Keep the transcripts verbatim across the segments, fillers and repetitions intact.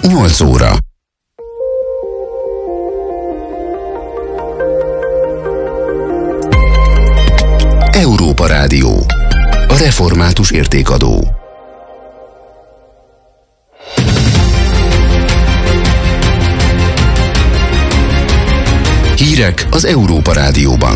nyolc óra. Európa Rádió. A református értékadó. Hírek az Európa Rádióban.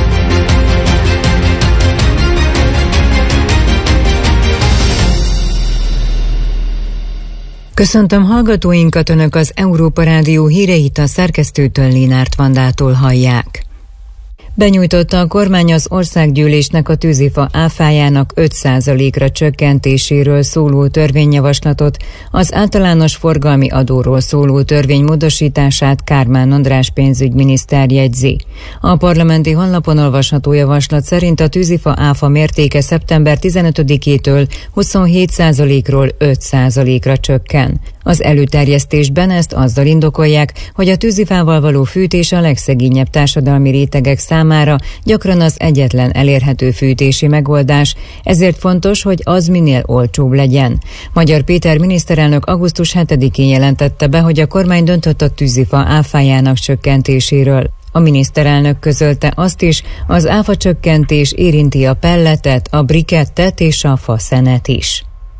Köszöntöm hallgatóinkat, Önök az Európa Rádió híreit a szerkesztőtől, Lénárt Vandától hallják. Benyújtotta a kormány az országgyűlésnek a tűzifa áfájának öt százalékra csökkentéséről szóló törvényjavaslatot, az általános forgalmi adóról szóló törvény módosítását Kármán András pénzügyminiszter jegyzi. A parlamenti honlapon olvasható javaslat szerint a tűzifa áfa mértéke szeptember tizenötödikétől huszonhét százalékról öt százalékra csökken. Az előterjesztésben ezt azzal indokolják, hogy a tűzifával való fűtés a legszegényebb társadalmi rétegek számára gyakran az egyetlen elérhető fűtési megoldás, ezért fontos, hogy az minél olcsóbb legyen. Magyar Péter miniszterelnök augusztus hetedikén jelentette be, hogy a kormány döntött a tűzifa áfájának csökkentéséről. A miniszterelnök közölte azt is, az áfa csökkentés érinti a pelletet, a brikettet és a faszenet is.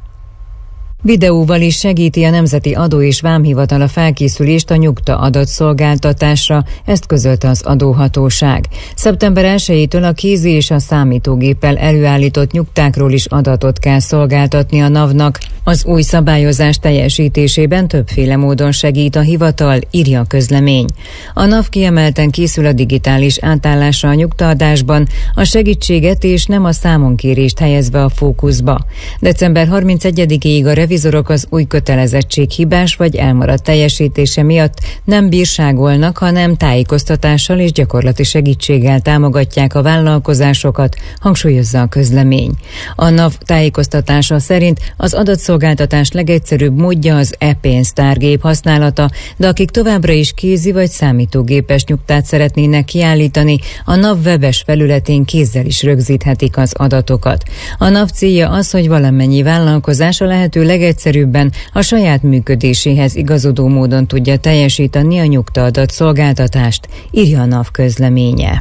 Videóval is segíti a Nemzeti Adó és Vámhivatal a felkészülést a nyugta adatszolgáltatásra, ezt közölte az adóhatóság. szeptember elsejétől a kézi és a számítógéppel előállított nyugtákról is adatot kell szolgáltatni a NAV-nak. Az új szabályozás teljesítésében többféle módon segít a hivatal, írja a közlemény. A NAV kiemelten készül a digitális átállásra a nyugtaadásban, a segítséget és nem a számonkérést helyezve a fókuszba. december harmincegyedikéig a revizorok az új kötelezettség hibás vagy elmaradt teljesítése miatt nem bírságolnak, hanem tájékoztatással és gyakorlati segítséggel támogatják a vállalkozásokat, hangsúlyozza a közlemény. A NAV tájékoztatása szerint az adatszolgáltatás legegyszerűbb módja az e-pénztárgép használata, de akik továbbra is kézi vagy számítógépes nyugtát szeretnének kiállítani, a NAV webes felületén kézzel is rögzíthetik az adatokat. A NAV célja az, hogy valamennyi vállalkozás a lehető legegyszerűbben a saját működéséhez igazodó módon tudja teljesíteni a nyugtaadat szolgáltatást, írja a NAV közleménye.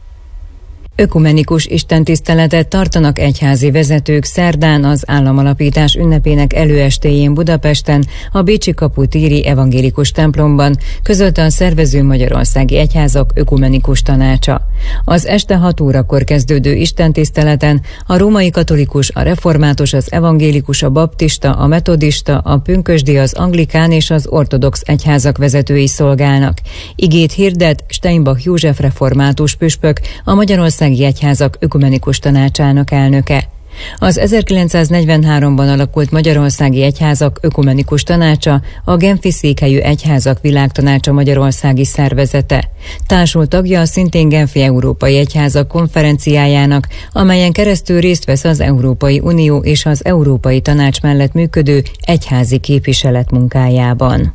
Ökumenikus istentiszteletet tartanak egyházi vezetők szerdán az államalapítás ünnepének előestéjén Budapesten, a Bécsi Kapu téri evangélikus templomban, közölte a szervező Magyarországi Egyházak Ökumenikus Tanácsa. Az este hat órakor kezdődő istentiszteleten a római katolikus, a református, az evangélikus, a baptista, a metodista, a pünkösdi, az anglikán és az ortodox egyházak vezetői szolgálnak. Igét hirdet Steinbach József református püspök, a Magyarországi Egyházak Ökumenikus Tanácsának elnöke. Az ezerkilencszáznegyvenháromban alakult Magyarországi Egyházak Ökumenikus Tanácsa a Genfi székhelyű Egyházak Világtanácsa magyarországi szervezete. Társul tagja a szintén Genfi Európai Egyházak konferenciájának, amelyen keresztül részt vesz az Európai Unió és az Európai Tanács mellett működő egyházi képviselet munkájában.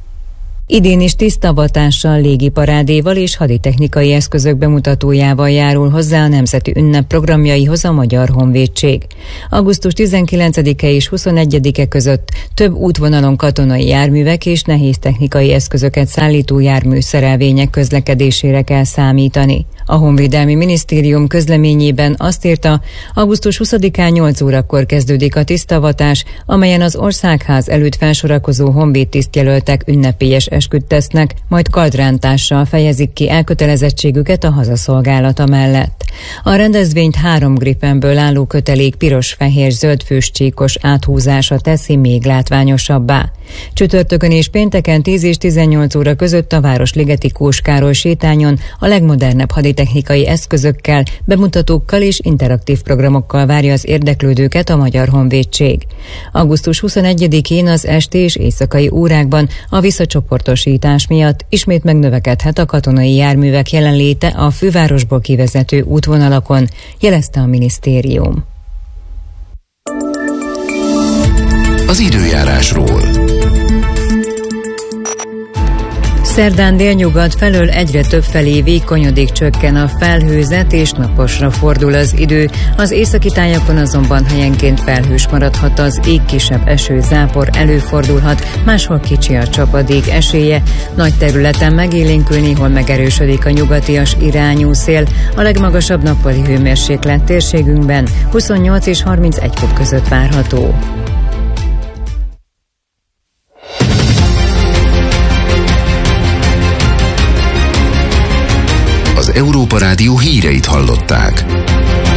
Idén is tisztavatással, légiparádéval és haditechnikai eszközök bemutatójával járul hozzá a nemzeti ünnep programjaihoz a Magyar Honvédség. augusztus tizenkilencedike és huszonegyedike között több útvonalon katonai járművek és nehéz technikai eszközöket szállító járműszerelvények közlekedésére kell számítani. A Honvédelmi Minisztérium közleményében azt írta, augusztus huszadikán nyolc órakor kezdődik a tisztavatás, amelyen az Országház előtt felsorakozó honvédtisztjelöltek ünnepélyes esküt tesznek, majd kardrántással fejezik ki elkötelezettségüket a hazaszolgálata mellett. A rendezvényt három gripenből álló kötelék piros-fehér-zöld főscsíkos áthúzása teszi még látványosabbá. Csütörtökön és pénteken tíz és tizennyolc óra között a Városligeti Kós Károly sétányon a legmodernebb haditechnikai eszközökkel, bemutatókkal és interaktív programokkal várja az érdeklődőket a Magyar Honvédség. augusztus huszonegyedikén az esti és éjszakai órákban a visszacsoportosítás miatt ismét megnövekedhet a katonai járművek jelenléte a fővárosból kivezető útvonalakon, jelezte a minisztérium. Az időjárásról. Szerdán délnyugat felől egyre több felé vékonyodik, csökken a felhőzet és naposra fordul az idő. Az északi tájakon azonban helyenként felhős maradhat az ég, kisebb eső, zápor előfordulhat, máshol kicsi a csapadék esélye. Nagy területen megélénkül, néhol megerősödik a nyugatias irányú szél. A legmagasabb nappali hőmérséklet térségünkben huszonnyolc és harmincegy fok között várható. Az Európa Rádió híreit hallották.